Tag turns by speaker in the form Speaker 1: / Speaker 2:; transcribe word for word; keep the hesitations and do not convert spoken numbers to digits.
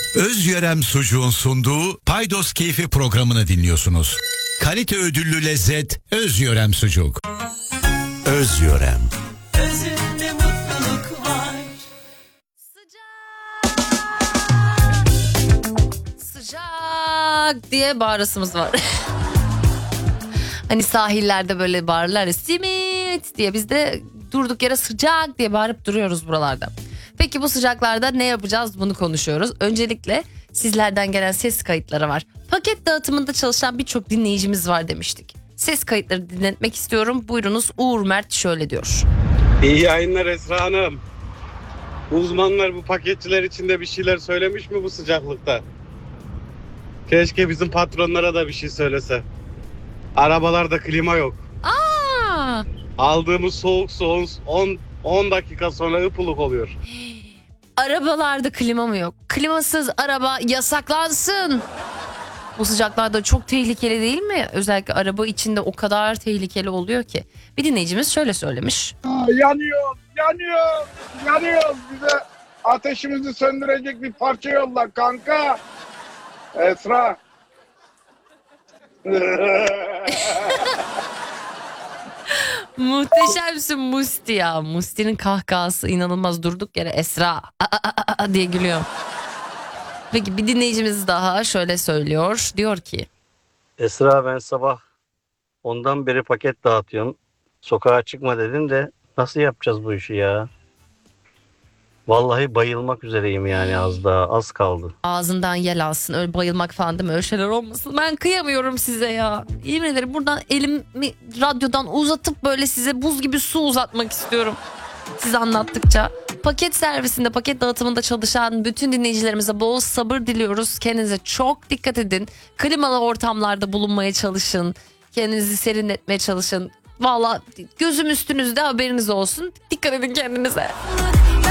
Speaker 1: Özyörem Sucuğun sunduğu Paydos Keyfi programını dinliyorsunuz. Kalite ödüllü lezzet Özyörem Sucuk. Özyörem.
Speaker 2: Özünde mutluluk var.
Speaker 3: Sıcak. Sıcak diye bağırasımız var. Hani sahillerde böyle bağırırlar ya, simit diye, biz de durduk yere sıcak diye bağırıp duruyoruz buralarda. Peki bu sıcaklarda ne yapacağız, bunu konuşuyoruz. Öncelikle sizlerden gelen ses kayıtları var. Paket dağıtımında çalışan birçok dinleyicimiz var demiştik. Ses kayıtları dinletmek istiyorum. Buyurunuz, Uğur Mert şöyle diyor.
Speaker 4: İyi yayınlar Esra Hanım. Uzmanlar bu paketçiler için de bir şeyler söylemiş mi bu sıcaklıkta? Keşke bizim patronlara da bir şey söylese. Arabalarda klima yok.
Speaker 3: Aa!
Speaker 4: Aldığımız soğuk su on dakika sonra ıpılık oluyor.
Speaker 3: Arabalarda klima mı yok? Klimasız araba yasaklansın. Bu sıcaklarda çok tehlikeli değil mi? Özellikle araba içinde o kadar tehlikeli oluyor ki. Bir dinleyicimiz şöyle söylemiş.
Speaker 5: Aa, yanıyor, yanıyor, yanıyor. Bize ateşimizi söndürecek bir parça yolla kanka. Esra.
Speaker 3: Muhteşemsin Musti ya. Musti'nin kahkahası inanılmaz, durduk yere Esra a, a, a, a diye gülüyor. Peki bir dinleyicimiz daha şöyle söylüyor. Diyor ki.
Speaker 6: Esra, ben sabah ondan beri paket dağıtıyorum. Sokağa çıkma dedin de nasıl yapacağız bu işi ya? Vallahi bayılmak üzereyim yani, az daha az kaldı.
Speaker 3: Ağzından yel alsın, öyle bayılmak falan değil mi? Öyle şeyler olmasın. Ben kıyamıyorum size ya. Yemin ederim buradan elimi radyodan uzatıp böyle size buz gibi su uzatmak istiyorum. Siz anlattıkça. Paket servisinde, paket dağıtımında çalışan bütün dinleyicilerimize bol sabır diliyoruz. Kendinize çok dikkat edin. Klimalı ortamlarda bulunmaya çalışın. Kendinizi serinletmeye çalışın. Vallahi gözüm üstünüzde, haberiniz olsun. Dikkat edin kendinize.